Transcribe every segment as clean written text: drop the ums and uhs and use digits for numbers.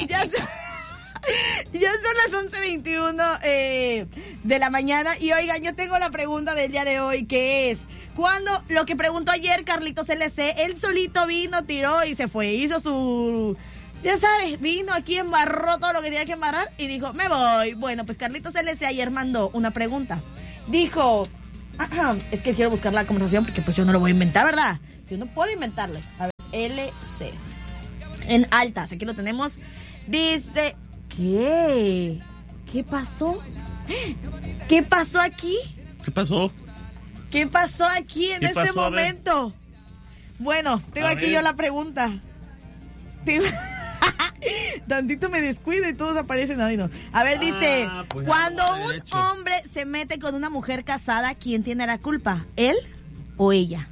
Ya son las 11:21 de la mañana. Y oigan, yo tengo la pregunta del día de hoy, que es: cuando lo que preguntó ayer Carlitos LC, él solito vino, tiró y se fue, hizo su... Ya sabes, vino aquí, embarró todo lo que tenía que embarrar y dijo, me voy. Bueno, pues Carlitos LC ayer mandó una pregunta. Dijo, es que quiero buscar la conversación porque pues yo no lo voy a inventar, ¿verdad? Yo no puedo inventarle. A ver, LC. En altas, aquí lo tenemos. Dice, ¿qué? ¿Qué pasó? ¿Qué pasó aquí? ¿Qué pasó? ¿Qué pasó aquí en este momento? Bueno, tengo aquí yo la pregunta. Tantito me descuido y todos aparecen ahí, ¿no? A ver, dice, pues cuando un hombre se mete con una mujer casada, ¿quién tiene la culpa? ¿Él o ella?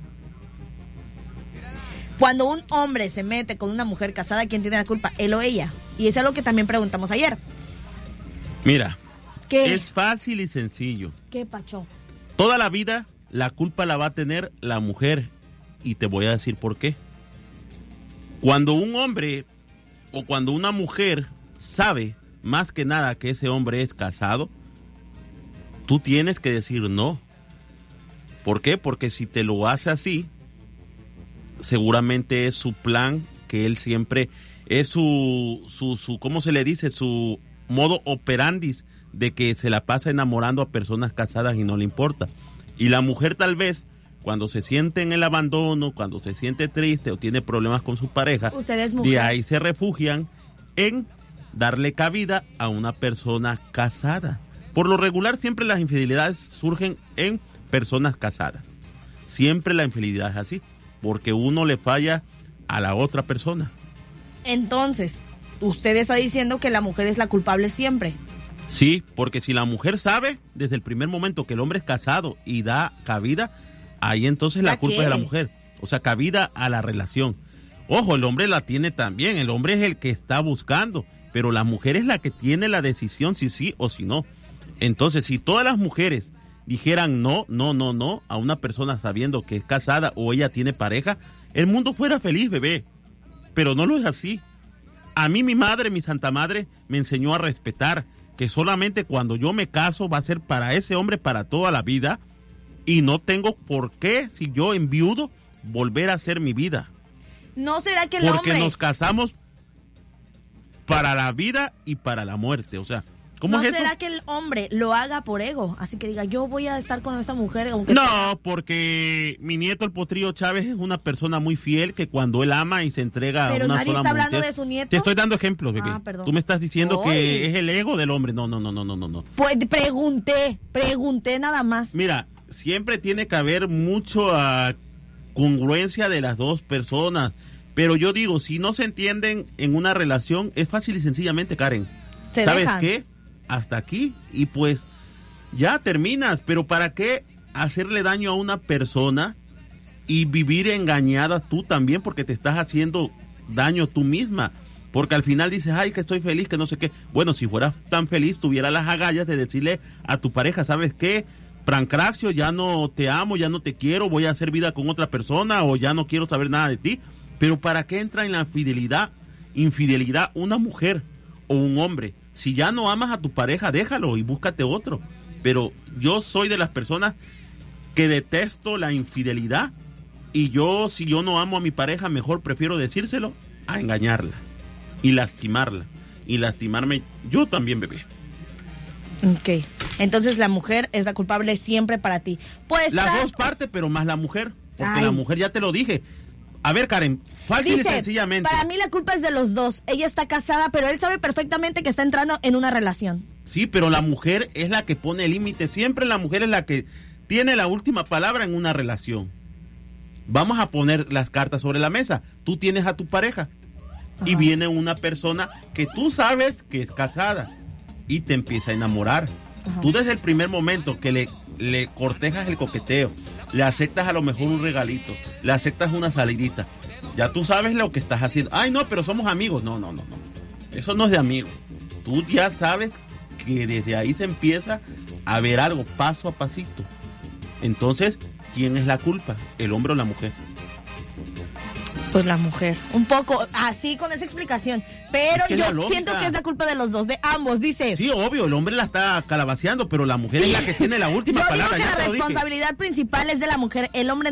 Cuando un hombre se mete con una mujer casada, ¿quién tiene la culpa? ¿Él o ella? Y eso es lo que también preguntamos ayer. Mira, ¿qué? Es fácil y sencillo. ¿Qué pacho? Toda la vida la culpa la va a tener la mujer, y te voy a decir por qué. Cuando un hombre o cuando una mujer sabe más que nada que ese hombre es casado, tú tienes que decir no. ¿Por qué? Porque si te lo hace así, seguramente es su plan, que él siempre es su ¿cómo se le dice? Su modo operandis, de que se la pasa enamorando a personas casadas y no le importa. Y la mujer tal vez, cuando se siente en el abandono, cuando se siente triste o tiene problemas con su pareja, de ahí se refugian en darle cabida a una persona casada. Por lo regular, siempre las infidelidades surgen en personas casadas. Siempre la infidelidad es así, porque uno le falla a la otra persona. Entonces, usted está diciendo que la mujer es la culpable siempre. Sí, porque si la mujer sabe desde el primer momento que el hombre es casado y da cabida, ahí entonces la culpa es de la mujer. O sea, cabida a la relación. Ojo, el hombre la tiene también, el hombre es el que está buscando, pero la mujer es la que tiene la decisión si sí o si no. Entonces, si todas las mujeres dijeran no a una persona sabiendo que es casada o ella tiene pareja, el mundo fuera feliz, bebé. Pero no lo es así. A mí mi madre, mi santa madre, me enseñó a respetar que solamente cuando yo me caso va a ser para ese hombre para toda la vida, y no tengo por qué, si yo enviudo, volver a hacer mi vida. ¿No será que el porque hombre... nos casamos para la vida y para la muerte? O sea, ¿cómo es eso? ¿No será que el hombre lo haga por ego? Así que diga, yo voy a estar con esta mujer. Aunque no, porque mi nieto, el Potrillo Chávez, es una persona muy fiel, que cuando él ama y se entrega a una sola mujer... Pero nadie está hablando de su nieto. Te estoy dando ejemplos, bebé. Perdón. Tú me estás diciendo que es el ego del hombre. No. Pues pregunté nada más. Mira, siempre tiene que haber mucho congruencia de las dos personas. Pero yo digo, si no se entienden en una relación, es fácil y sencillamente, Karen. ¿Sabes qué? Hasta aquí, y pues ya terminas. Pero ¿para qué hacerle daño a una persona y vivir engañada tú también? Porque te estás haciendo daño tú misma. Porque al final dices, ay, que estoy feliz, que no sé qué. Bueno, si fueras tan feliz, tuviera las agallas de decirle a tu pareja, ¿sabes qué? Pancracio, ya no te amo, ya no te quiero, voy a hacer vida con otra persona, o ya no quiero saber nada de ti. Pero ¿para qué entra en la infidelidad una mujer o un hombre? Si ya no amas a tu pareja, déjalo y búscate otro. Pero yo soy de las personas que detesto la infidelidad, y si yo no amo a mi pareja, mejor prefiero decírselo a engañarla y lastimarla y lastimarme yo también, bebé. Ok, entonces la mujer es la culpable siempre para ti. Pues las dos partes, pero más la mujer, porque la mujer, ya te lo dije. A ver, Karen, fácil y sencillamente. Para mí la culpa es de los dos. Ella está casada, pero él sabe perfectamente que está entrando en una relación. Sí, pero la mujer es la que pone el límite. Siempre la mujer es la que tiene la última palabra en una relación. Vamos a poner las cartas sobre la mesa. Tú tienes a tu pareja. Ajá. Y viene una persona que tú sabes que es casada y te empieza a enamorar. Ajá. Tú desde el primer momento que le cortejas el coqueteo, le aceptas a lo mejor un regalito, le aceptas una salidita, ya tú sabes lo que estás haciendo. Ay, no, pero somos amigos. No. Eso no es de amigos. Tú ya sabes que desde ahí se empieza a ver algo paso a pasito. Entonces, ¿quién es la culpa? ¿El hombre o la mujer? Pues la mujer, un poco, así con esa explicación, pero yo siento que es la culpa de los dos, de ambos, dice. Sí, obvio, el hombre la está calabaceando, pero la mujer es la que tiene la última palabra. Yo digo que la responsabilidad principal es de la mujer, el hombre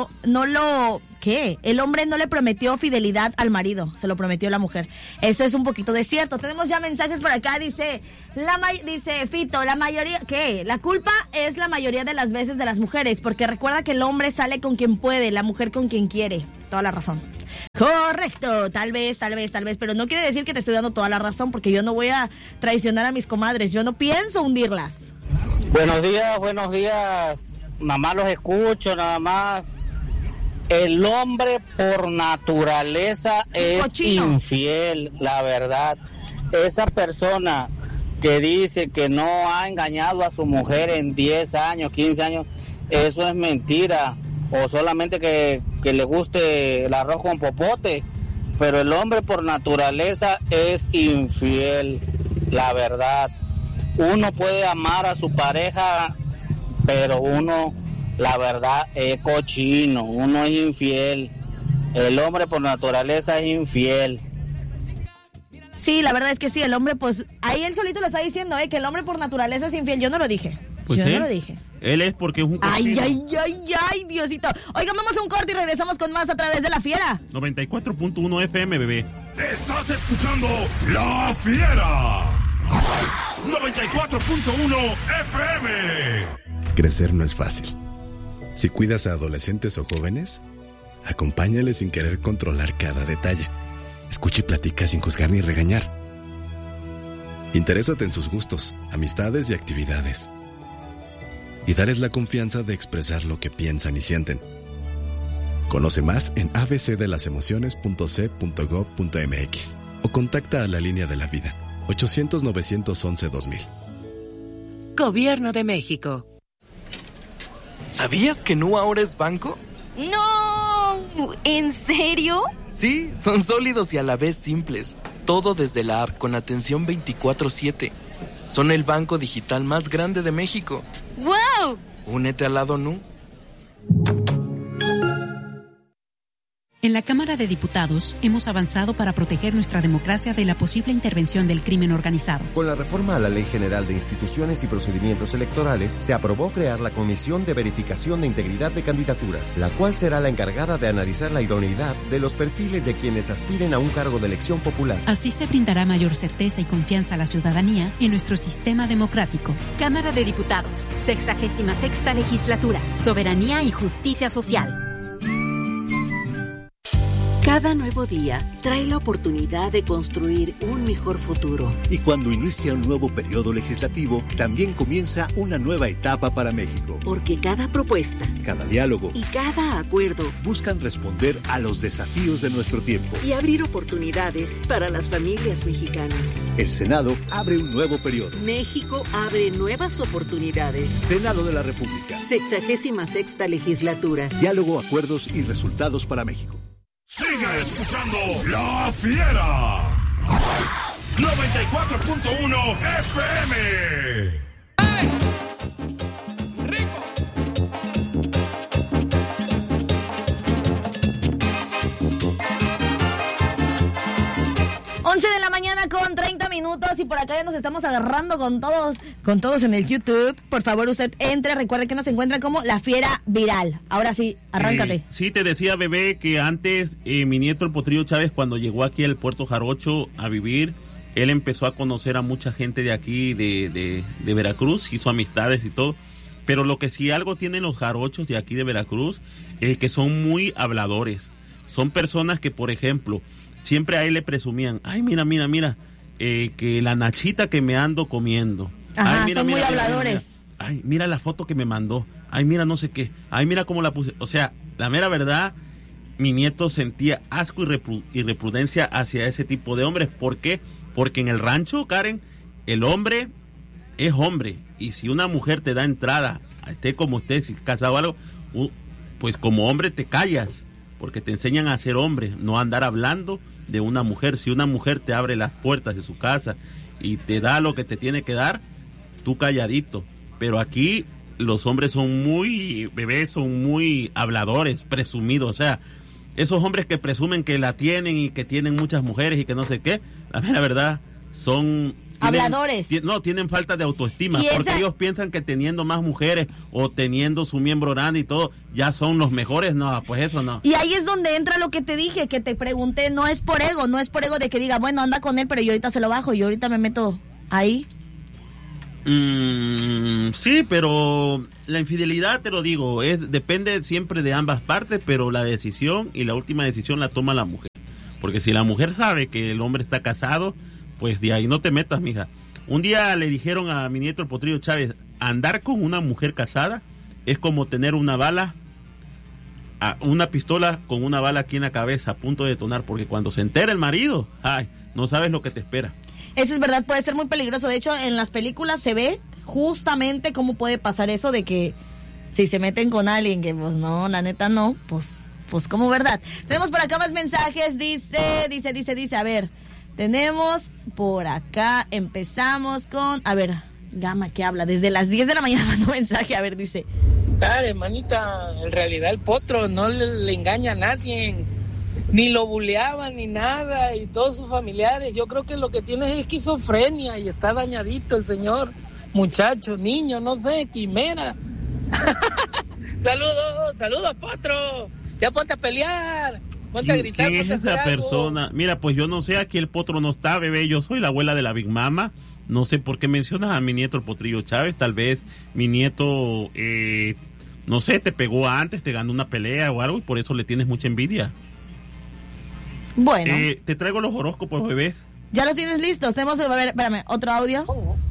el hombre no le prometió fidelidad al marido, se lo prometió la mujer. Eso es un poquito de cierto. Tenemos ya mensajes por acá, dice Fito, la mayoría, ¿qué? La culpa es la mayoría de las veces de las mujeres, porque recuerda que el hombre sale con quien puede, la mujer con quien quiere. Toda la razón. Correcto, tal vez, pero no quiere decir que te estoy dando toda la razón, porque yo no voy a traicionar a mis comadres, yo no pienso hundirlas. Buenos días, mamá, los escucho nada más. El hombre por naturaleza es cochino, infiel, la verdad. Esa persona que dice que no ha engañado a su mujer en 10 años, 15 años, eso es mentira. O solamente que le guste el arroz con popote, pero el hombre por naturaleza es infiel, la verdad. Uno puede amar a su pareja, pero uno, la verdad, es cochino, uno es infiel. El hombre por naturaleza es infiel. Sí, la verdad es que sí, el hombre, pues, ahí él solito lo está diciendo, que el hombre por naturaleza es infiel, yo no lo dije. Pues yo no lo dije. Él es porque es un cochino. Ay, Diosito. Oigan, vamos a un corte y regresamos con más a través de La Fiera. 94.1 FM, bebé. Estás escuchando La Fiera. 94.1 FM. Crecer no es fácil. Si cuidas a adolescentes o jóvenes, acompáñales sin querer controlar cada detalle. Escucha y platica sin juzgar ni regañar. Interésate en sus gustos, amistades y actividades. Y darles la confianza de expresar lo que piensan y sienten. Conoce más en abcdelasemociones.c.gov.mx o contacta a la Línea de la Vida, 800-911-2000. Gobierno de México. ¿Sabías que Nu ahora es banco? ¡No! ¿En serio? Sí, son sólidos y a la vez simples. Todo desde la app con atención 24/7. Son el banco digital más grande de México. ¡Wow! Únete al lado Nu. En la Cámara de Diputados hemos avanzado para proteger nuestra democracia de la posible intervención del crimen organizado. Con la reforma a la Ley General de Instituciones y Procedimientos Electorales, se aprobó crear la Comisión de Verificación de Integridad de Candidaturas, la cual será la encargada de analizar la idoneidad de los perfiles de quienes aspiren a un cargo de elección popular. Así se brindará mayor certeza y confianza a la ciudadanía en nuestro sistema democrático. Cámara de Diputados, 66ª Legislatura, Soberanía y Justicia Social. Cada nuevo día trae la oportunidad de construir un mejor futuro. Y cuando inicia un nuevo periodo legislativo, también comienza una nueva etapa para México. Porque cada propuesta, cada diálogo y cada acuerdo buscan responder a los desafíos de nuestro tiempo y abrir oportunidades para las familias mexicanas. El Senado abre un nuevo periodo. México abre nuevas oportunidades. Senado de la República. 66ª Legislatura. Diálogo, acuerdos y resultados para México. Sigue escuchando La Fiera. 94.1 FM. ¡Ay! ¡Rico! 11 de la mañana con 30 minutos y por acá ya nos estamos agarrando con todos en el YouTube. Por favor, usted entre, recuerde que nos encuentra como La Fiera Viral. Ahora sí, arráncate. Sí, te decía, bebé, que antes mi nieto, el Potrillo Chávez, cuando llegó aquí al Puerto Jarocho a vivir, él empezó a conocer a mucha gente de aquí, de Veracruz, hizo amistades y todo. Pero lo que sí algo tienen los jarochos de aquí de Veracruz, que son muy habladores. Son personas que, por ejemplo, siempre a él le presumían, ay, mira, que la nachita que me ando comiendo. Ajá, ay, mira, son muy mira, habladores. Mira. Ay, mira la foto que me mandó. Ay, mira no sé qué. Ay, mira cómo la puse. O sea, la mera verdad, mi nieto sentía asco y reprudencia hacia ese tipo de hombres. ¿Por qué? Porque en el rancho, Karen, el hombre es hombre. Y si una mujer te da entrada, esté como usted, si casado o algo, pues como hombre te callas. Porque te enseñan a ser hombre, no a andar hablando de una mujer. Si una mujer te abre las puertas de su casa y te da lo que te tiene que dar, tú calladito. Pero aquí los hombres son muy, bebés, son muy habladores, presumidos. O sea, esos hombres que presumen que la tienen y que tienen muchas mujeres y que no sé qué, la verdad, son... habladores. Tienen falta de autoestima, porque ellos piensan que teniendo más mujeres o teniendo su miembro grande y todo, ya son los mejores. No, pues eso no. Y ahí es donde entra lo que te dije, que te pregunté, no es por ego de que diga, bueno, anda con él, pero yo ahorita se lo bajo, yo ahorita me meto ahí. Sí, pero la infidelidad, te lo digo, depende siempre de ambas partes, pero la decisión y la última decisión la toma la mujer. Porque si la mujer sabe que el hombre está casado, pues de ahí no te metas, mija. Un día le dijeron a mi nieto el Potrillo Chávez, andar con una mujer casada es como tener una pistola con una bala aquí en la cabeza a punto de detonar, porque cuando se entera el marido, no sabes lo que te espera. Eso es verdad, puede ser muy peligroso. De hecho, en las películas se ve justamente cómo puede pasar eso de que si se meten con alguien que pues no, la neta no, pues como verdad. Tenemos por acá más mensajes, dice, a ver, tenemos por acá, empezamos con, a ver, Gama, que habla, desde las 10 de la mañana mandó mensaje, a ver, dice. Claro, hermanita, en realidad el potro no le engaña a nadie, ni lo buleaban ni nada, y todos sus familiares. Yo creo que lo que tiene es esquizofrenia y está dañadito el señor, muchacho, niño, no sé, quimera. Saludos, potro, ya ponte a pelear. Ponte a gritar, ¿Quién es esa persona? Mira, pues yo no sé, aquí el potro no está, bebé, yo soy la abuela de la Big Mama. No sé por qué mencionas a mi nieto el Potrillo Chávez. Tal vez mi nieto, no sé, te pegó antes, te ganó una pelea o algo y por eso le tienes mucha envidia. Bueno. Te traigo los horóscopos, bebés. ¿Ya los tienes listos? Tenemos, a ver, espérame, otro audio.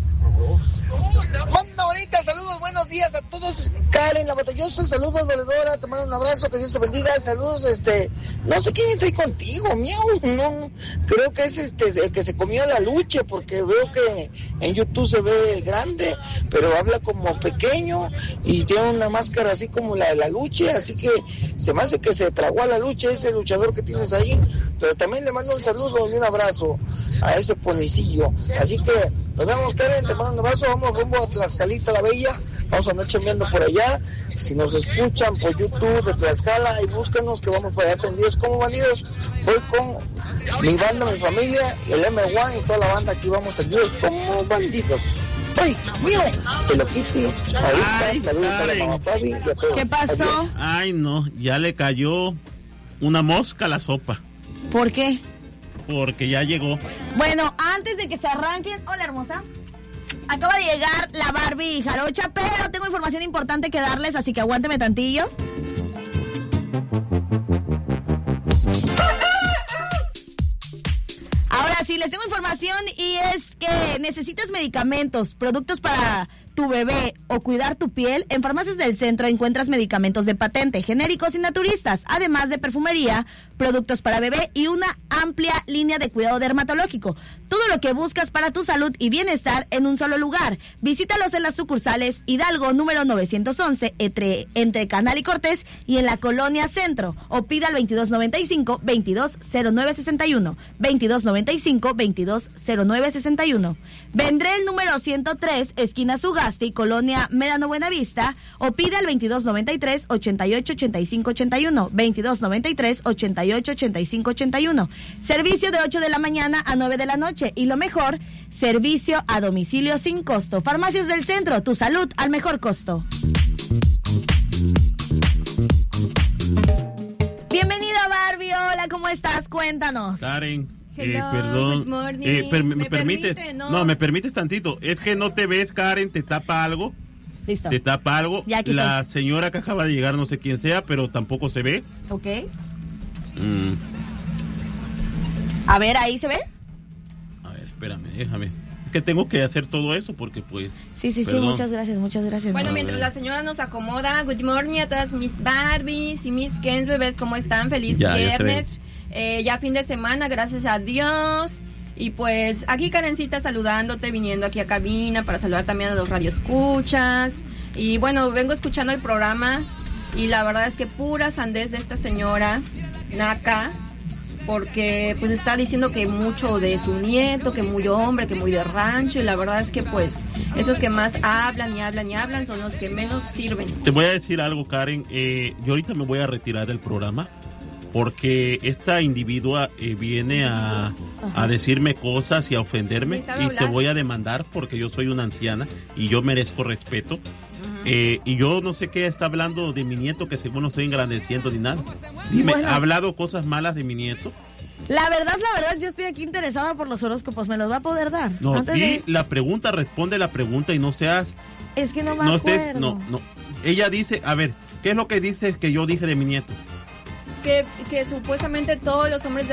Manda bonita, saludos, buenos días a todos. Karen, la batallosa, saludos, valedora, te mando un abrazo, que Dios te bendiga, saludos, no sé quién está ahí contigo, miau, no, creo que es el que se comió la luche, porque veo que en YouTube se ve grande, pero habla como pequeño y tiene una máscara así como la de la luche, así que se me hace que se tragó a la luche ese luchador que tienes ahí, pero también le mando un saludo y un abrazo a ese ponicillo, así que nos vemos, Karen, te mando un abrazo, vamos rumbo a Tlaxcalita la Bella, vamos a andar chambeando por allá, si nos escuchan por YouTube de Tlaxcala, y búscanos que vamos para allá tendidos como bandidos, voy con mi banda, mi familia, el M1 y toda la banda, aquí vamos tendidos como bandidos. ¡Ay, mío! Te lo quite. Ahorita, saludos a la mamá Fabi y a todos. ¿Qué pasó? Adiós. Ay, no, ya le cayó una mosca a la sopa. ¿Por qué? Porque ya llegó. Bueno, antes de que se arranquen, hola hermosa, acaba de llegar la Barbie Jarocha, pero tengo información importante que darles, así que aguánteme tantillo. Ahora sí, les tengo información y es que necesitas medicamentos, productos para tu bebé o cuidar tu piel. En Farmacias del Centro encuentras medicamentos de patente, genéricos y naturistas, además de perfumería, productos para bebé y una amplia línea de cuidado dermatológico. Todo lo que buscas para tu salud y bienestar en un solo lugar. Visítalos en las sucursales Hidalgo número 911 entre Canal y Cortés y en la Colonia Centro, o pida al 2295-220961, 2295-220961. Vendré el número 103, esquina Sugasti, Colonia Médano Buenavista, o pida al 2293-888581, 2293-888581. Servicio de 8 de la mañana a 9 de la noche y lo mejor, servicio a domicilio sin costo. Farmacias del Centro, tu salud al mejor costo. Bienvenida Barbie, hola, ¿cómo estás? Cuéntanos. Karen, Hello, perdón. good morning. ¿Me permites? No, me permites tantito. Es que no te ves, Karen, te tapa algo. Listo. Te tapa algo. La señora que acaba de llegar, no sé quién sea, pero tampoco se ve. Ok. A ver, ¿ahí se ve? A ver, espérame, déjame. Es que tengo que hacer todo eso porque pues... Sí, muchas gracias. Bueno, mientras la señora nos acomoda, good morning a todas mis Barbies y mis Kens bebés, ¿cómo están? Feliz viernes. Ya fin de semana, gracias a Dios. Y pues aquí Karencita saludándote, viniendo aquí a cabina para saludar también a los radioescuchas. Y bueno, vengo escuchando el programa y la verdad es que pura sandez de esta señora naca, porque pues está diciendo que mucho de su nieto, que muy hombre, que muy de rancho, y la verdad es que pues esos que más hablan y hablan y hablan son los que menos sirven. Te voy a decir algo, Karen, yo ahorita me voy a retirar del programa porque esta individua viene a decirme cosas y a ofenderme y te voy a demandar porque yo soy una anciana y yo merezco respeto. Y yo no sé qué está hablando de mi nieto, que según no estoy engrandeciendo ni nada. Dime, bueno, ¿ha hablado cosas malas de mi nieto? La verdad, yo estoy aquí interesada por los horóscopos. ¿Me los va a poder dar? No, la pregunta, responde la pregunta y no seas... Es que no me acuerdo. No. Ella dice, a ver, ¿qué es lo que dice que yo dije de mi nieto? Que supuestamente todos los hombres de